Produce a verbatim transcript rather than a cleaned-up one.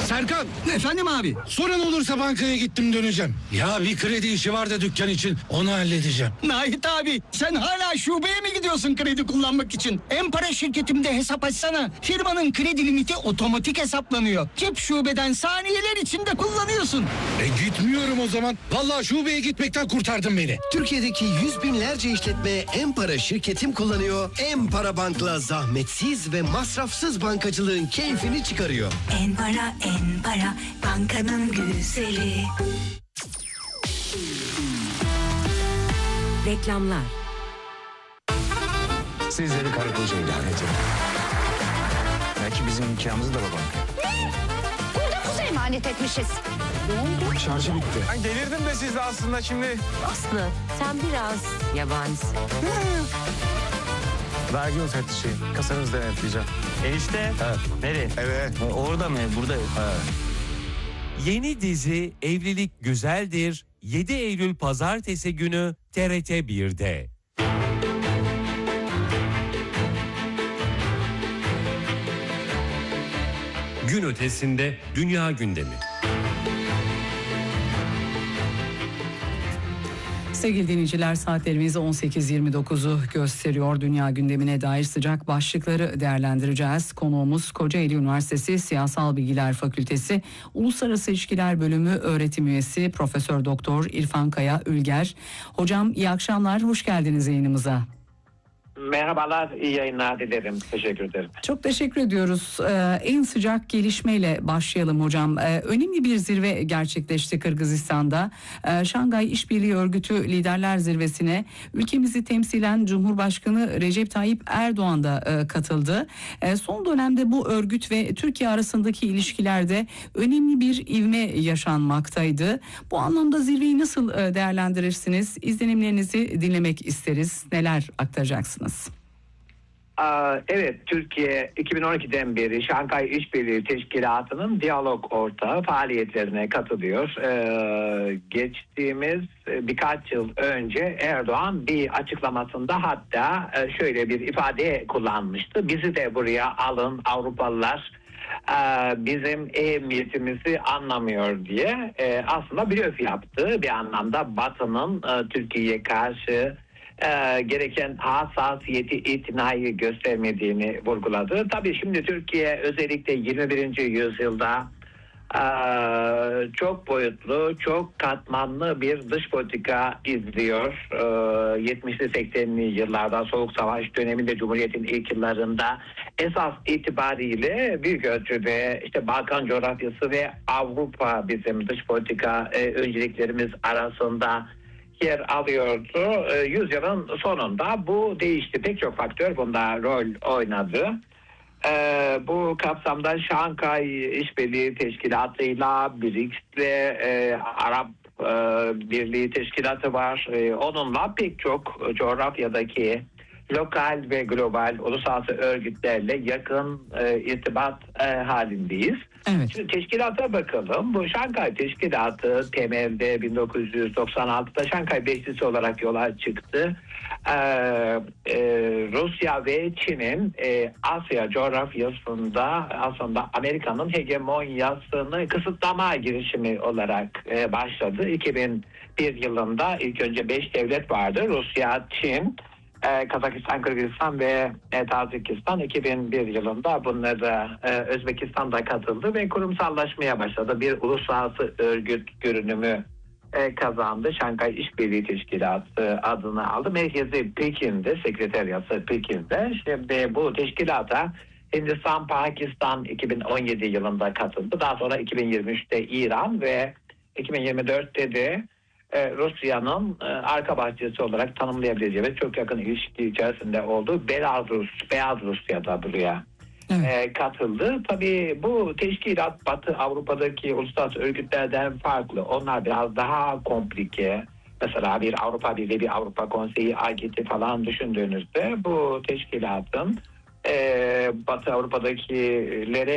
Serkan! Efendim abi? Sorun olursa bankaya gittim döneceğim. Ya bir kredi işi var da dükkan için, onu halledeceğim. Nahit abi, sen hala şubeye mi gidiyorsun kredi kullanmak için? En-Para şirketimde hesap açsana. Firmanın kredi limiti otomatik hesaplanıyor. Cep şubeden saniyeler içinde kullanıyorsun. E gitmiyorum o zaman. Vallahi şubeye gitmekten kurtardın beni. Türkiye'deki yüz binlerce işletme En-Para şirketim kullanıyor. En-Para Bank'la zahmetsiz ve masrafsız bankacılığın keyfini çıkarıyor. En-Para, En-Para, bankanın güzeli. Reklamlar. Sizleri karı koca ilan edeceğim. Belki bizim nikahımızı da babam. Ne? Burada kuzu emanet etmişiz. Şarjı bitti. Ben delirdim de siz de aslında şimdi. Aslı, sen biraz yabancısın. Vergi müfettişi. Kasanızı denetleyeceğim. Enişte. Evet. Nereye? Evet. Orada mı? Burada. Evet. Yeni dizi Evlilik Güzeldir yedi Eylül Pazartesi günü T R T bir'de. Gün ötesinde dünya gündemi. Sevgili dinleyiciler, saatlerimiz on sekiz yirmi dokuzu gösteriyor. Dünya gündemine dair sıcak başlıkları değerlendireceğiz. Konuğumuz Kocaeli Üniversitesi Siyasal Bilgiler Fakültesi Uluslararası İlişkiler Bölümü öğretim üyesi Profesör Doktor İrfan Kaya Ülger. Hocam iyi akşamlar, hoş geldiniz yayınımıza. Merhabalar, iyi yayınlar dilerim. Teşekkür ederim. Çok teşekkür ediyoruz. Ee, en sıcak gelişmeyle başlayalım hocam. Ee, önemli bir zirve gerçekleşti Kırgızistan'da. Ee, Şangay İşbirliği Örgütü Liderler Zirvesi'ne ülkemizi temsilen Cumhurbaşkanı Recep Tayyip Erdoğan da e, katıldı. E, son dönemde bu örgüt ve Türkiye arasındaki ilişkilerde önemli bir ivme yaşanmaktaydı. Bu anlamda zirveyi nasıl e, değerlendirirsiniz? İzlenimlerinizi dinlemek isteriz. Neler aktaracaksınız? Evet, Türkiye iki bin on ikiden beri Şanghay İşbirliği Teşkilatı'nın diyalog ortağı faaliyetlerine katılıyor. Ee, geçtiğimiz birkaç yıl önce Erdoğan bir açıklamasında hatta şöyle bir ifade kullanmıştı. Bizi de buraya alın Avrupalılar, bizim ehemmiyetimizi anlamıyor diye aslında blöf yaptı. Bir anlamda Batı'nın Türkiye'ye karşı E, gereken hassasiyeti, itinayı göstermediğini vurguladı. Tabii şimdi Türkiye özellikle yirmi birinci yüzyılda e, çok boyutlu, çok katmanlı bir dış politika izliyor. E, yetmişli seksenli yıllarda Soğuk Savaş döneminde Cumhuriyet'in ilk yıllarında esas itibariyle büyük ölçüde işte Balkan coğrafyası ve Avrupa bizim dış politika e, önceliklerimiz arasında yer alıyordu. Yüzyılın sonunda bu değişti. Pek çok faktör bunda rol oynadı. Ee, bu kapsamda Şanghay İşbirliği Teşkilatı'yla, B R I C S'le, e, Arap e, Birliği Teşkilatı var. E, onunla pek çok coğrafyadaki lokal ve global uluslararası örgütlerle yakın e, irtibat e, halindeyiz. Evet. Şimdi teşkilata bakalım. Bu Şanghay Teşkilatı temelde bin dokuz yüz doksan altıda Şanghay Beşlisi olarak yola çıktı. Ee, e, Rusya ve Çin'in e, Asya coğrafyasında aslında Amerika'nın hegemonyasını kısıtlama girişimi olarak e, başladı. iki bin bir yılında ilk önce beş devlet vardı. Rusya, Çin, Ee, Kazakistan, Kırgızistan ve e, Tacikistan. iki bin bir yılında bunlara e, Özbekistan'da katıldı ve kurumsallaşmaya başladı. Bir uluslararası örgüt görünümü e, kazandı. Şanghay İşbirliği Teşkilatı adını aldı. Merkezi Pekin'de, sekreteriyası Pekin'de. Şimdi bu teşkilata Hindistan, Pakistan iki bin on yedi yılında katıldı. Daha sonra iki bin yirmi üçte İran ve iki bin yirmi dörtte de Rusya'nın arka bahçesi olarak tanımlayabileceğimiz çok yakın ilişki içerisinde olduğu Belarus, Beyaz Rusya'da buraya evet. katıldı. Tabii bu teşkilat Batı Avrupa'daki uluslararası örgütlerden farklı. Onlar biraz daha komplike. Mesela bir Avrupa Birliği, bir Avrupa Konseyi, A G T falan düşündüğünüzde bu teşkilatın Batı Avrupa'dakilere